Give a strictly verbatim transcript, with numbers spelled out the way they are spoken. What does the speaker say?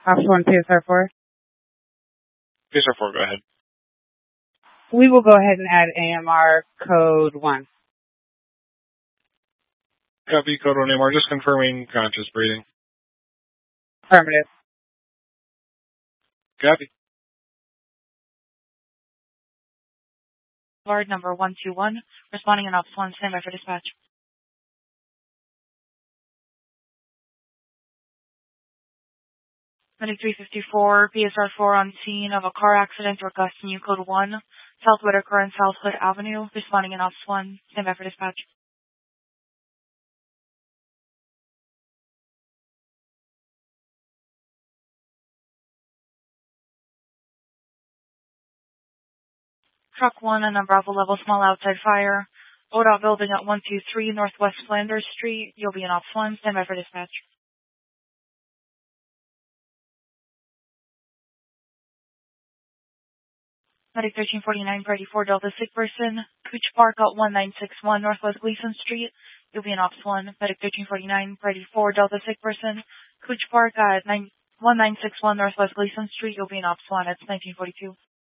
Option one, P S R four. P S R four, go ahead. We will go ahead and add A M R code one. Copy, code one A M R, just confirming conscious breathing. Affirmative. Copy. Boulevard number one two one, responding in Ops one, standby for dispatch. Medic three fifty-four, P S R four on scene of a car accident, requesting you code one, South Whitaker and South Hood Avenue, responding in Ops one, standby for dispatch. Truck one on a Bravo level small outside fire. O D O T building at one two three Northwest Flanders Street. You'll be in Ops one. Stand by for dispatch. Medic thirteen forty-nine, Party four Delta sick person. Cooch Park at one nine six one Northwest Gleason Street. You'll be in Ops one. Medic thirteen forty-nine, Party four Delta sick person. Cooch Park at one nine six one Northwest Gleason Street. You'll be in Ops one. That's nineteen forty-two.